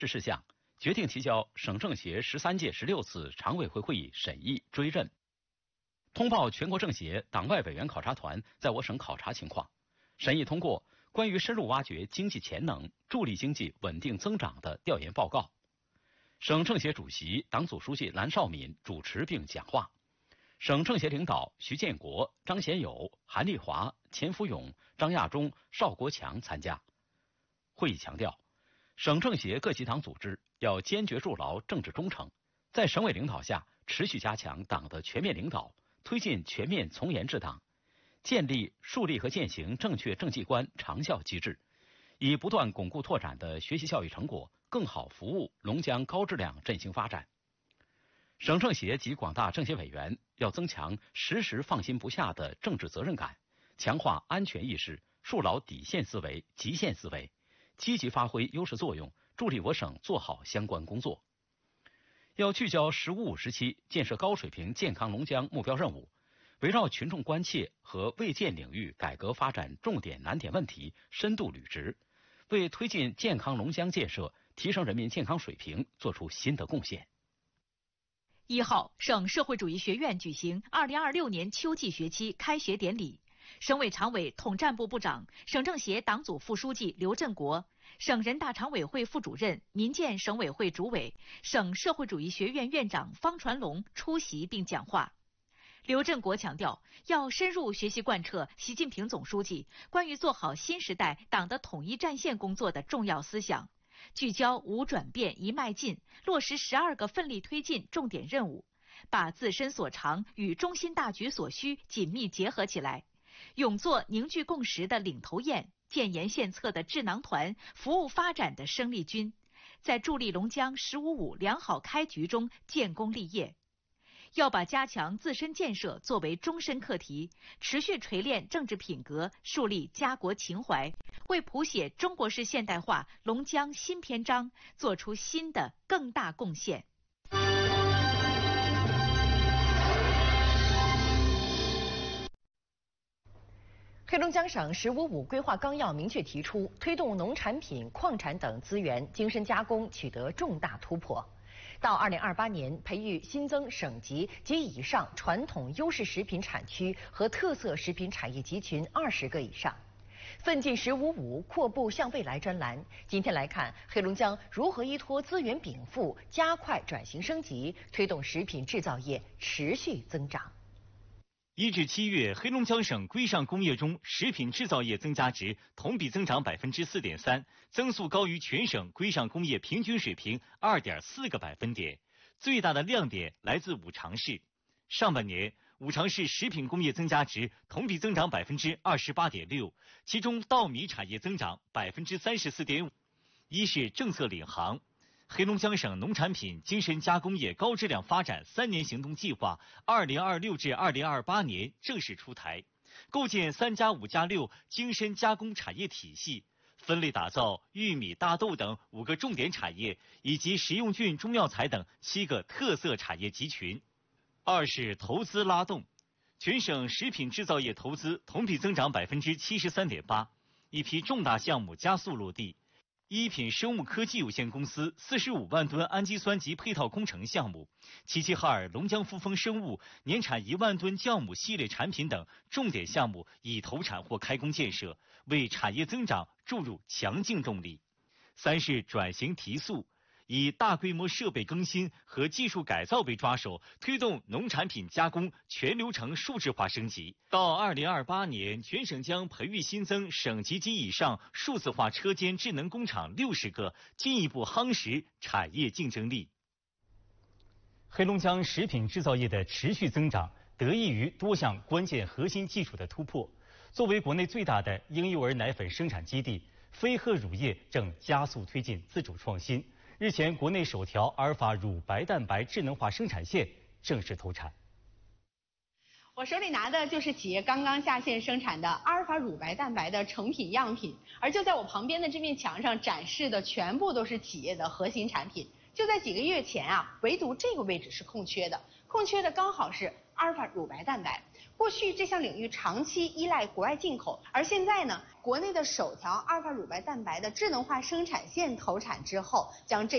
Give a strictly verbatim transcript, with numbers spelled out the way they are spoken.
事项，决定提交省政协十三届十六次常委会会议审议追认。通报全国政协党外委员考察团在我省考察情况，审议通过关于深入挖掘经济潜能、助力经济稳定增长的调研报告。省政协主席、党组书记蓝绍敏主持并讲话。省政协领导徐建国、张贤友、韩立华、钱福勇、张亚中、邵国强参加。会议强调，省政协各级党组织要坚决筑牢政治忠诚，在省委领导下持续加强党的全面领导，推进全面从严治党，建立树立和践行正确政绩观长效机制，以不断巩固拓展的学习教育成果，更好服务龙江高质量振兴发展。省政协及广大政协委员要增强时时放心不下的政治责任感，强化安全意识，树牢底线思维、极限思维，积极发挥优势作用，助力我省做好相关工作。要聚焦“十五五”时期建设高水平健康龙江目标任务，围绕群众关切和卫健领域改革发展重点难点问题深度履职，为推进健康龙江建设、提升人民健康水平作出新的贡献。 一号，省社会主义学院举行二零二六年秋季学期开学典礼。省委常委、统战部部长、省政协党组副书记刘振国，省人大常委会副主任、民建省委会主委、省社会主义学院院长方传龙出席并讲话。刘振国强调，要深入学习贯彻习近平总书记关于做好新时代党的统一战线工作的重要思想，聚焦五转变一迈进，落实十二个奋力推进重点任务，把自身所长与中心大局所需紧密结合起来，勇做凝聚共识的领头雁，建言献策的智囊团，服务发展的生力军，在助力龙江“十五五”良好开局中建功立业。要把加强自身建设作为终身课题，持续锤炼政治品格，树立家国情怀，为谱写中国式现代化龙江新篇章做出新的更大贡献。 黑龙江省“十五五”规划纲要明确提出，推动农产品、矿产等资源精深加工取得重大突破。到二零二八年，培育新增省级及以上传统优势食品产区和特色食品产业集群二十个以上。奋进“十五五”阔步向未来专栏，今天来看黑龙江如何依托资源禀赋，加快转型升级，推动食品制造业持续增长。 一至七月，黑龙江省规上工业中食品制造业增加值同比增长百分之四点三，增速高于全省规上工业平均水平二点四个百分点。最大的亮点来自五常市。上半年，五常市食品工业增加值同比增长百分之二十八点六，其中稻米产业增长百分之三十四点五。一是政策领航。黑龙江省农产品精深加工业高质量发展三年行动计划二零二六至二零二八年正式出台，构建三加五加六精深加工产业体系，分类打造玉米、大豆等五个重点产业，以及食用菌、中药材等七个特色产业集群。二是投资拉动，全省食品制造业投资同比增长百分之七十三点八，一批重大项目加速落地。一品生物科技有限公司四十五万吨氨基酸及配套工程项目，齐齐哈尔龙江富丰生物年产一万吨酵母系列产品等重点项目已投产或开工建设，为产业增长注入强劲动力。三是转型提速，以大规模设备更新和技术改造为抓手，推动农产品加工全流程数字化升级。到二零二八年，全省将培育新增省级及以上数字化车间智能工厂六十个，进一步夯实产业竞争力。黑龙江食品制造业的持续增长，得益于多项关键核心技术的突破。作为国内最大的婴幼儿奶粉生产基地，飞鹤乳业正加速推进自主创新。日前，国内首条阿尔法乳白蛋白智能化生产线正式投产。 我手里拿的就是企业刚刚下线生产的阿尔法乳白蛋白的成品样品，而就在我旁边的这面墙上展示的全部都是企业的核心产品。就在几个月前啊，唯独这个位置是空缺的，空缺的刚好是阿尔法乳白蛋白。过去这项领域长期依赖国外进口，而现在呢，国内的首条阿尔法乳白蛋白的智能化生产线投产之后，将这